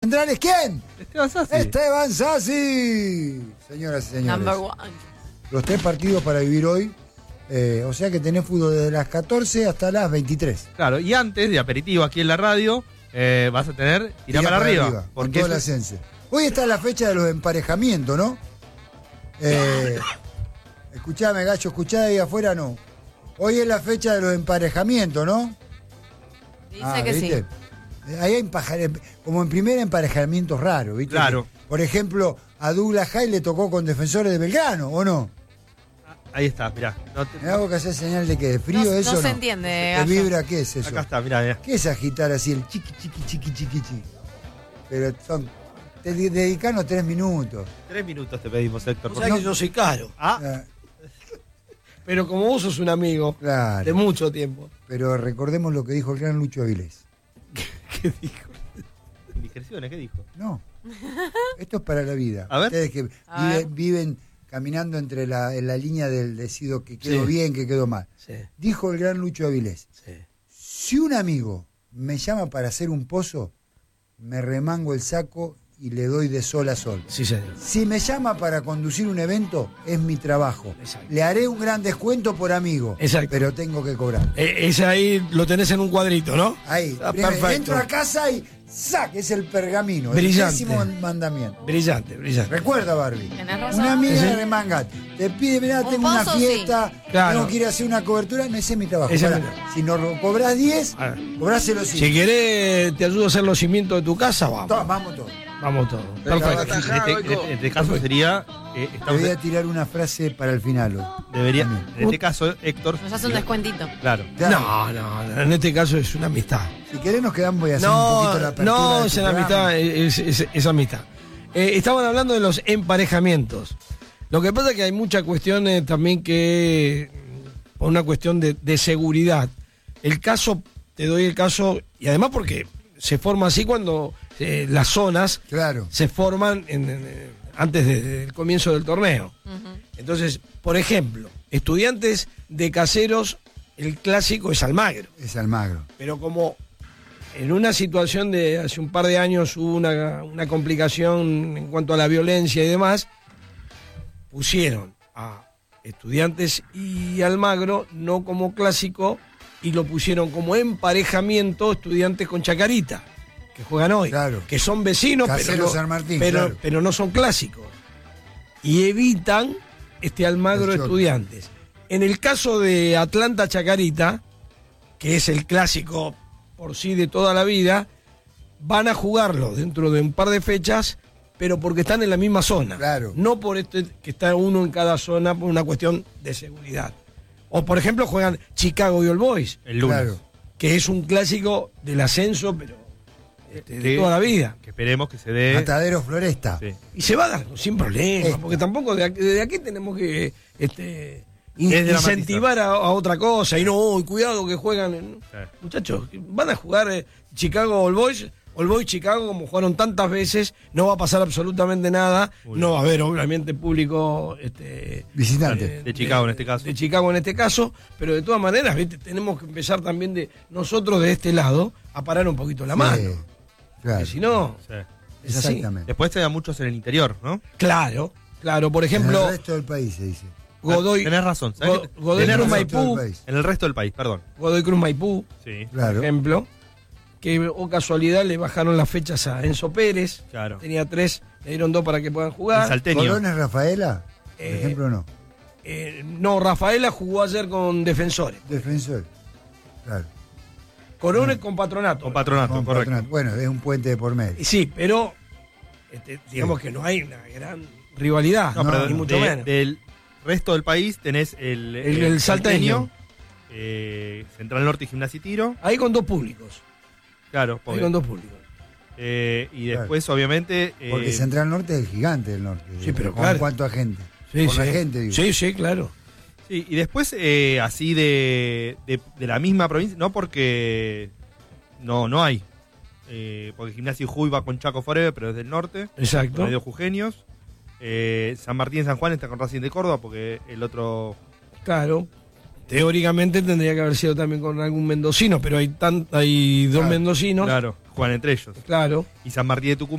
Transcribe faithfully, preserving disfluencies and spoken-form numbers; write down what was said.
centrales, ¿quién? Esteban Sassi. Esteban Sassi. Señoras y señores. Number one. Los tres partidos para vivir hoy. Eh, o sea que tenés fútbol desde las catorce hasta las veintitrés. Claro, y antes de aperitivo aquí en la radio, eh, vas a tener Tirá para, para arriba. arriba con porque todo el es... ascenso. Hoy está la fecha de los emparejamientos, ¿no? Eh, escuchame, Gacho, escuchá de ahí afuera, no. Hoy es la fecha de los emparejamientos, ¿no? Dice Ah, que ¿viste? sí. Ahí hay empaja- como en primer emparejamiento raro, ¿viste? Claro. Por ejemplo, a Douglas High le tocó con Defensores de Belgrano, ¿o no? Ahí está, mirá. No te... Me hago que hacer señal de que de frío No- eso no no. se entiende, ¿Te Gallo. vibra qué es eso? Acá está, mirá, mirá. ¿Qué es agitar así el chiqui, chiqui, chiqui, chiqui, chiqui? Pero son... Te de- dedicanos tres minutos. Tres minutos te pedimos, Héctor. Vos sabés que yo soy caro. Ah, Ah, Pero como vos sos un amigo de claro. mucho tiempo. Pero recordemos lo que dijo el gran Lucho Avilés. ¿Qué dijo? indiscreciones, ¿qué dijo? No. Esto es para la vida. A ver. Ustedes que A vive- ver. viven caminando entre la, en la línea del decido que quedó Sí. bien, que quedó mal. Sí, Dijo el gran Lucho Avilés. sí. Si un amigo me llama para hacer un pozo, me remango el saco y le doy de sol a sol. Sí, señor. Si me llama para conducir un evento, es mi trabajo. Exacto. Le haré un gran descuento por amigo, Exacto. pero tengo que cobrar. E- ese ahí lo tenés en un cuadrito, ¿no? Ahí, Ah, primero, perfecto. entro a casa y ¡sac! Es el pergamino, Brillante. el décimo mandamiento. Brillante, brillante. Recuerda, Barbie. Tenés razón. Una amiga Sí. de remangate. Te pide, mirá, Un tengo una pozo, fiesta, Claro. tengo que ir a hacer una cobertura, ese es mi trabajo. Ese es Pará, mi trabajo. si no lo cobras diez, A ver. cobráselo Si cinco. querés, te ayudo a hacer los cimientos de tu casa, vamos. To- Vamos todos. Vamos todos. Pero Perfecto. En este, en este- en este caso sería... eh, Te estamos voy a tirar una frase para el final hoy. debería, También. en este caso, Héctor... Nos hace un descuentito. Claro. Claro. No, no, no, en este caso es una amistad. Si querés nos quedamos, voy a hacer un No, poquito la apertura. no, de es tu una programa. amistad, es, es- es amistad. Eh, estaban hablando de los emparejamientos. Lo que pasa es que hay muchas cuestiones también que, por una cuestión de, de seguridad. El caso, te doy el caso, y además porque se forma así cuando eh, las zonas Claro. se forman en- en- en- antes de- del comienzo del torneo. Ujú. Entonces, por ejemplo, estudiantes de Caseros, el clásico es Almagro. Es Almagro. Pero como en una situación de hace un par de años hubo una, una complicación en cuanto a la violencia y demás, pusieron a Estudiantes y Almagro no como clásico y lo pusieron como emparejamiento Estudiantes con Chacarita, que juegan hoy, Claro. que son vecinos, pero Caseros no, San Martín, pero, claro. pero no son clásicos. Y evitan este Almagro El choque. Estudiantes. En el caso de Atlanta Chacarita, que es el clásico por sí de toda la vida, van a jugarlo dentro de un par de fechas, pero porque están en la misma zona. Claro. No por este que está uno en cada zona por una cuestión de seguridad. O por ejemplo juegan Chicago y All Boys, El lunes. Claro. que es un clásico del ascenso, pero este, de Que- toda la vida. Que esperemos que se dé... Matadero Floresta. Sí. Y se va a dar sin problema, Esta. porque tampoco de aquí, desde aquí tenemos que este, in- Es dramatizar. incentivar a, a otra cosa. Y no, "Uy, cuidado que juegan. en-". Sí. Muchachos, van a jugar eh, Chicago All Boys, All Boys Chicago, como jugaron tantas veces, no va a pasar absolutamente nada. Muy No bien. va a haber, obviamente, público este, Visitante. De Chicago en este caso. De Chicago en este caso, pero de todas maneras, ¿viste? Tenemos que empezar también de nosotros de este lado a parar un poquito la mano. Sí, claro. Porque si no, Sí. es así. Exactamente. Después te da muchos en el interior, ¿no? Claro, claro. Por En ejemplo, el resto del país se dice. Godoy, Tenés razón. ¿sabés Go- qué? Godoy Tenés Cruz razón. Todo el Maipú, país. En el resto del país, perdón. Godoy Cruz Maipú, Sí, por Claro. ejemplo, que o casualidad le bajaron las fechas a Enzo Pérez. claro. Tenía tres, le dieron dos para que puedan El jugar. salteño. ¿Colón es Rafaela? Por Eh, ejemplo, no. Eh, no, Rafaela jugó ayer con Defensores. Defensor. Claro. Corones con Patronato. Con Patronato, Con correcto. Patronato. Bueno, es un puente de por medio. Y sí, pero este, digamos que no hay una gran rivalidad, No, no, pero ni mucho de- menos. del resto del país tenés el, El- el salteño. eh, Central Norte y Gimnasia y Tiro. Ahí con dos públicos. Claro, Ahí porque- con dos públicos. eh, y después, obviamente. eh, Porque Central Norte es el gigante del norte. Sí, pero ¿Con claro. cuánta gente? Sí, Por sí. la gente, digo. Sí, sí, claro. sí, y después, eh, así de, de, de la misma provincia, no porque. No, no hay. Eh, porque Gimnasia y Jujuy va con Chaco Forever, pero es del norte. Exacto. Medio jujeños. Eh, San Martín y San Juan está con Racing de Córdoba, porque el otro. Claro. Teóricamente tendría que haber sido también con algún mendocino, pero hay tan, hay dos Claro, mendocinos. Claro, juegan entre ellos. Claro. Y San Martín de Tucumán.